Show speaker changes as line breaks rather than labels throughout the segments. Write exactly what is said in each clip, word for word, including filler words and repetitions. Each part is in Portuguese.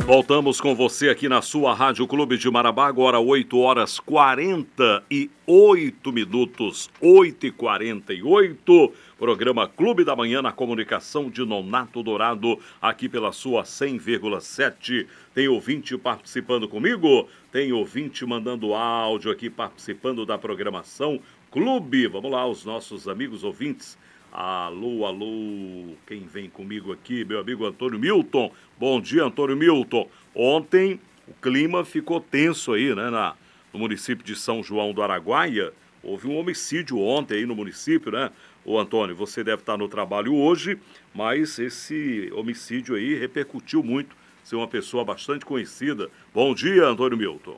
Voltamos com você aqui na sua Rádio Clube de Marabá, agora oito horas quarenta e oito minutos, oito e quarenta e oito. Programa Clube da Manhã na comunicação de Nonato Dourado, aqui pela sua cem vírgula sete. Tem ouvinte participando comigo? Tem ouvinte mandando áudio aqui, participando da programação Clube. Vamos lá, os nossos amigos ouvintes. Alô, alô, quem vem comigo aqui? Meu amigo Antônio Milton. Bom dia, Antônio Milton. Ontem o clima ficou tenso aí, né, na, no município de São João do Araguaia. Houve um homicídio ontem aí no município, né? Ô, Antônio, você deve estar no trabalho hoje, mas esse homicídio aí repercutiu muito. Ser uma pessoa bastante conhecida. Bom dia, Antônio Milton.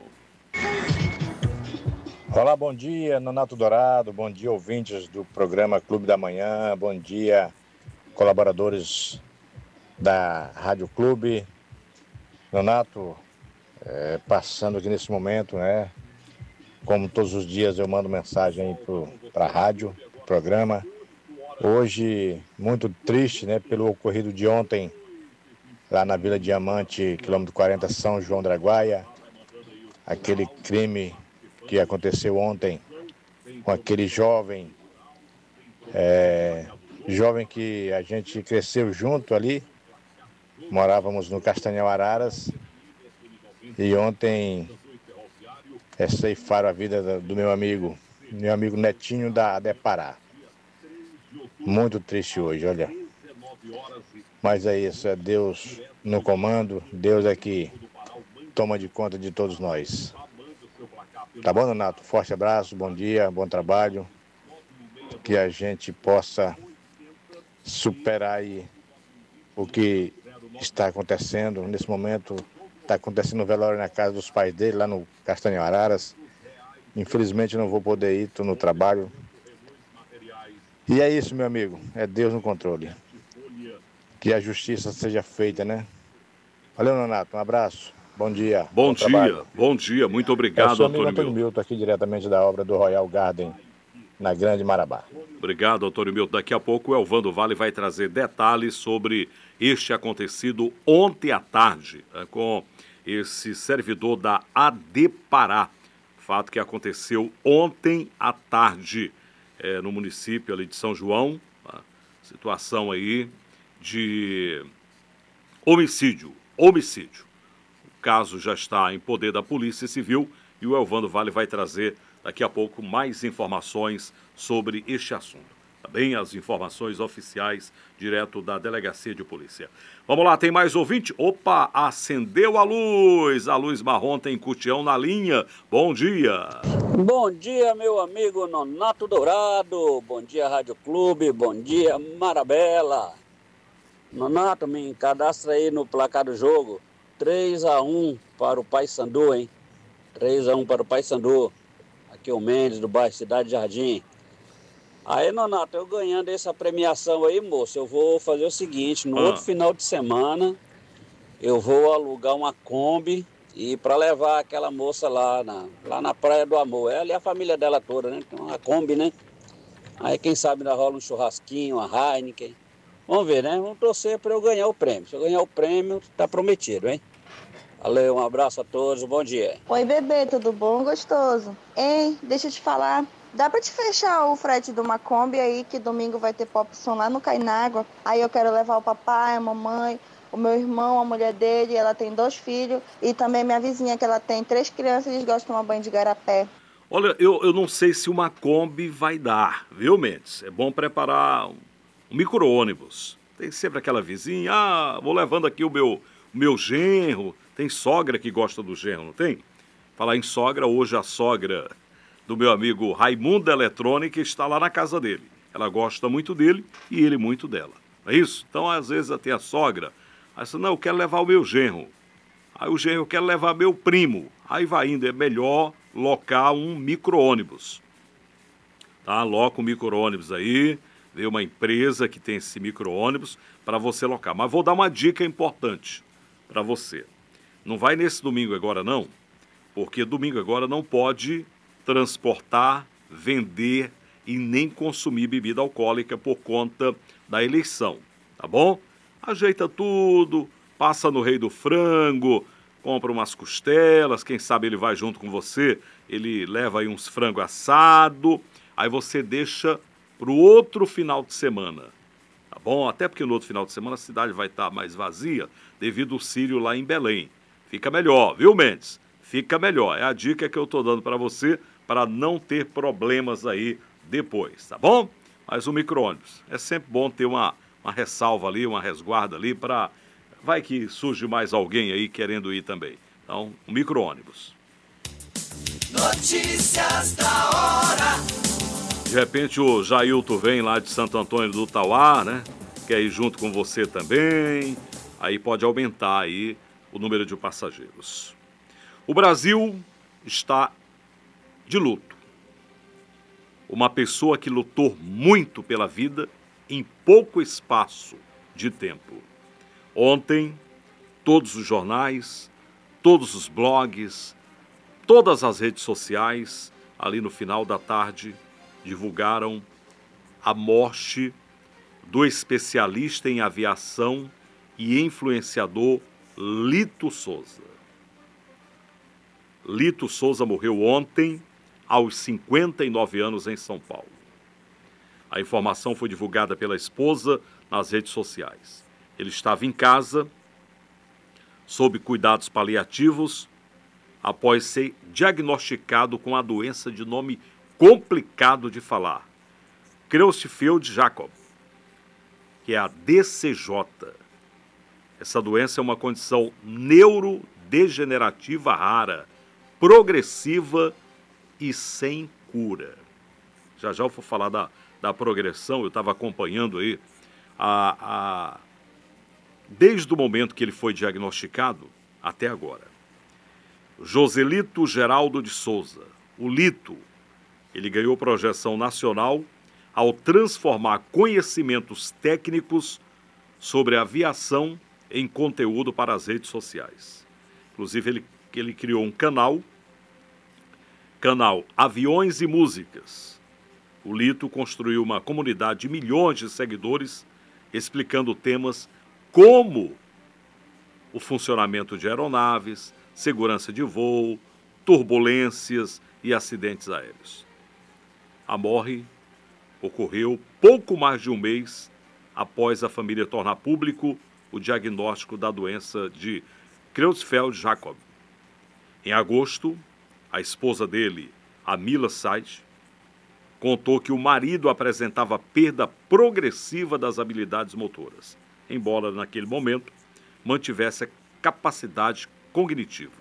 Olá, bom dia, Nonato Dourado, bom dia, ouvintes do programa Clube da Manhã, bom dia, colaboradores da Rádio Clube. Nonato, é, passando aqui nesse momento, né, como todos os dias eu mando mensagem para a rádio, programa. Hoje, muito triste, né, pelo ocorrido de ontem, lá na Vila Diamante, quilômetro quarenta, São João do Araguaia, aquele crime que aconteceu ontem com aquele jovem, é, jovem que a gente cresceu junto ali, morávamos no Castanhal Araras, e ontem é, ceifaram a vida do meu amigo, meu amigo Netinho da Adepará. Muito triste hoje, olha. Mas é isso, é Deus no comando, Deus é que toma de conta de todos nós. Tá bom, Donato? Forte abraço, bom dia, bom trabalho. Que a gente possa superar aí o que está acontecendo. Nesse momento, está acontecendo o velório na casa dos pais dele, lá no Castanhal Araras. Infelizmente, não vou poder ir, estou no trabalho. E é isso, meu amigo, é Deus no controle. Que a justiça seja feita, né? Valeu, Nonato, um abraço. Bom dia.
Bom,
bom
dia,
trabalho.
bom dia, muito obrigado,
é o seu amigo
Antônio
Antônio
Milton.
Milton, aqui diretamente da obra do Royal Garden, na Grande Marabá.
Obrigado, Antônio Milton. Daqui a pouco o Elvando Vale vai trazer detalhes sobre este acontecido ontem à tarde, né, com esse servidor da Adepará. Fato que aconteceu ontem à tarde é, no município ali de São João. Tá? Situação aí de homicídio, homicídio. O caso já está em poder da Polícia Civil e o Elvando Vale vai trazer daqui a pouco mais informações sobre este assunto. Também as informações oficiais direto da Delegacia de Polícia. Vamos lá, tem mais ouvinte? Opa, acendeu a luz. A luz marrom tem Cutião na linha. Bom dia.
Bom dia, meu amigo Nonato Dourado. Bom dia, Rádio Clube. Bom dia, Marabela. Nonato, me cadastra aí no placar do jogo. três a um para o Paysandu, hein? três a um para o Paysandu. Aqui é o Mendes, do bairro Cidade Jardim. Aí, Nonato, eu ganhando essa premiação aí, moço, eu vou fazer o seguinte, no ah. outro final de semana, eu vou alugar uma Kombi e para levar aquela moça lá na, lá na Praia do Amor. Ela e a família dela toda, né? Então, uma Kombi, né? Aí, quem sabe, ainda rola um churrasquinho, uma Heineken. Vamos ver, né? Vamos torcer para eu ganhar o prêmio. Se eu ganhar o prêmio, tá prometido, hein? Valeu, um abraço a todos, bom dia.
Oi, bebê, tudo bom? Gostoso? Hein, deixa eu te falar. Dá pra te fechar o frete de uma Kombi aí, que domingo vai ter Popson lá no Cainágua. Aí eu quero levar o papai, a mamãe, o meu irmão, a mulher dele, ela tem dois filhos. E também minha vizinha, que ela tem três crianças e eles gostam de tomar banho de garapé.
Olha, eu, eu não sei se uma Kombi vai dar, viu, Mendes? É bom preparar um, um micro-ônibus. Tem sempre aquela vizinha, ah, vou levando aqui o meu, o meu genro. Tem sogra que gosta do genro, não tem? Falar em sogra, hoje a sogra do meu amigo Raimundo da Eletrônica está lá na casa dele. Ela gosta muito dele e ele muito dela. Não é isso? Então, às vezes, até a sogra, aí você, não, eu quero levar o meu genro. Aí o genro, eu quero levar meu primo. Aí vai indo, é melhor locar um micro-ônibus. Tá? Loca um micro-ônibus aí, vê uma empresa que tem esse micro-ônibus para você locar. Mas vou dar uma dica importante para você. Não vai nesse domingo agora, não, porque domingo agora não pode transportar, vender e nem consumir bebida alcoólica por conta da eleição, tá bom? Ajeita tudo, passa no Rei do Frango, compra umas costelas, quem sabe ele vai junto com você, ele leva aí uns frango assado, aí você deixa para o outro final de semana, tá bom? Até porque no outro final de semana a cidade vai estar mais vazia devido ao Círio lá em Belém. Fica melhor, viu, Mendes? Fica melhor. É a dica que eu tô dando para você para não ter problemas aí depois, tá bom? Mas o micro-ônibus, é sempre bom ter uma, uma ressalva ali, uma resguarda ali para... Vai que surge mais alguém aí querendo ir também. Então, o micro-ônibus.
Notícias da hora.
De repente o Jailton vem lá de Santo Antônio do Tauá, né? Quer ir junto com você também. Aí pode aumentar aí o número de passageiros. O Brasil está de luto. Uma pessoa que lutou muito pela vida em pouco espaço de tempo. Ontem, todos os jornais, todos os blogs, todas as redes sociais, ali no final da tarde, divulgaram a morte do especialista em aviação e influenciador Lito Souza. Lito Souza morreu ontem, aos cinquenta e nove anos, em São Paulo. A informação foi divulgada pela esposa nas redes sociais. Ele estava em casa, sob cuidados paliativos, após ser diagnosticado com a doença de nome complicado de falar, Creutzfeldt-Jakob, que é a D C J. Essa doença é uma condição neurodegenerativa rara, progressiva e sem cura. Já já eu vou falar da, da progressão, eu estava acompanhando aí a... a desde o momento que ele foi diagnosticado até agora. Joselito Geraldo de Souza, o Lito, ele ganhou projeção nacional ao transformar conhecimentos técnicos sobre aviação em conteúdo para as redes sociais. Inclusive, ele, ele criou um canal, canal Aviões e Músicas. O Lito construiu uma comunidade de milhões de seguidores, explicando temas como o funcionamento de aeronaves, segurança de voo, turbulências e acidentes aéreos. A morte ocorreu pouco mais de um mês após a família tornar público o diagnóstico da doença de Creutzfeldt-Jakob. Em agosto, a esposa dele, a Mila Said, contou que o marido apresentava perda progressiva das habilidades motoras, embora naquele momento mantivesse a capacidade cognitiva.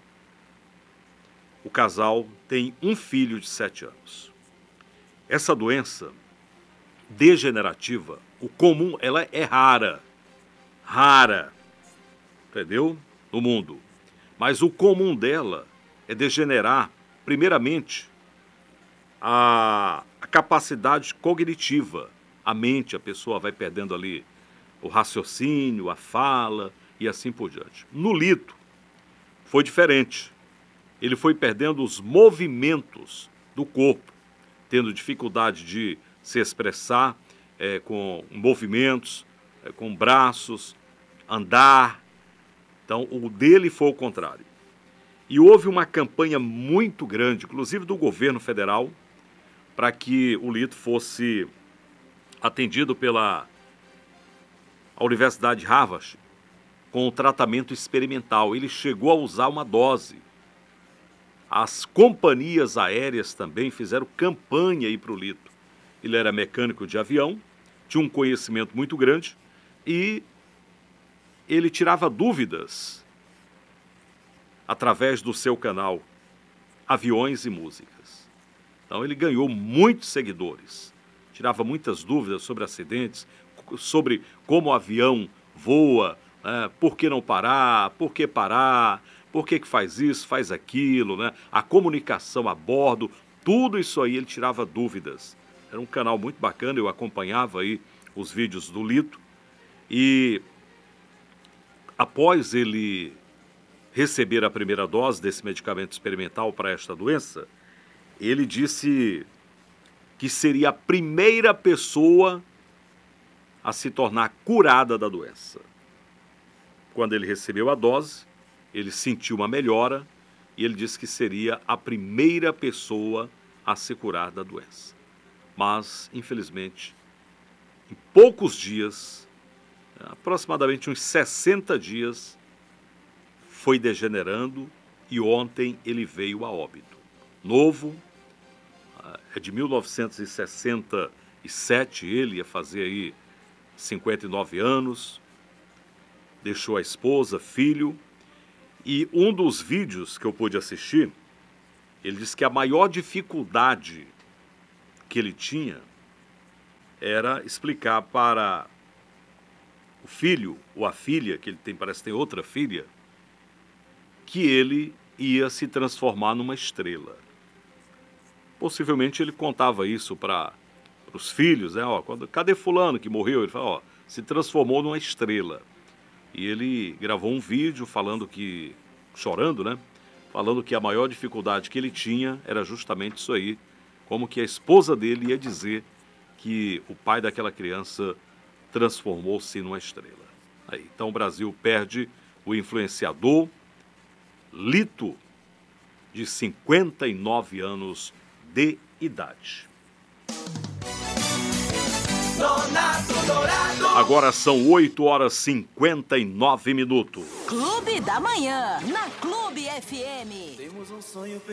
O casal tem um filho de sete anos. Essa doença degenerativa, o comum, ela é rara, rara, entendeu? No mundo. Mas o comum dela é degenerar, primeiramente, a, a capacidade cognitiva. A mente, a pessoa vai perdendo ali o raciocínio, a fala e assim por diante. No Lito, foi diferente. Ele foi perdendo os movimentos do corpo, tendo dificuldade de se expressar é, com movimentos, é, com braços, andar. Então, o dele foi o contrário. E houve uma campanha muito grande, inclusive do governo federal, para que o Lito fosse atendido pela a Universidade de Harvard com o tratamento experimental. Ele chegou a usar uma dose. As companhias aéreas também fizeram campanha aí para o Lito. Ele era mecânico de avião, tinha um conhecimento muito grande e ele tirava dúvidas através do seu canal Aviões e Músicas. Então ele ganhou muitos seguidores, tirava muitas dúvidas sobre acidentes, sobre como o avião voa, né? Por que não parar, por que parar, por que que faz isso, faz aquilo, né? A comunicação a bordo, tudo isso aí ele tirava dúvidas. Era um canal muito bacana, eu acompanhava aí os vídeos do Lito e após ele receber a primeira dose desse medicamento experimental para esta doença, ele disse que seria a primeira pessoa a se tornar curada da doença. quando ele recebeu a dose, ele sentiu uma melhora e ele disse que seria a primeira pessoa a se curar da doença. Mas, infelizmente, em poucos dias, aproximadamente uns sessenta dias, foi degenerando e ontem ele veio a óbito. Novo, é de mil novecentos e sessenta e sete, ele ia fazer aí cinquenta e nove anos, deixou a esposa, filho, e um dos vídeos que eu pude assistir, ele disse que a maior dificuldade que ele tinha era explicar para o filho ou a filha, que ele tem, parece que tem outra filha, que ele ia se transformar numa estrela. Possivelmente ele contava isso para os filhos, né? Ó, quando, cadê fulano que morreu? Ele falou, ó, se transformou numa estrela. E ele gravou um vídeo falando que, chorando, né? Falando que a maior dificuldade que ele tinha era justamente isso aí, como que a esposa dele ia dizer que o pai daquela criança transformou-se numa estrela. Aí, então o Brasil perde o influenciador Lito, de cinquenta e nove anos de idade. Agora são oito horas e cinquenta e nove minutos.
Clube da Manhã, na Clube F M.
Temos um sonho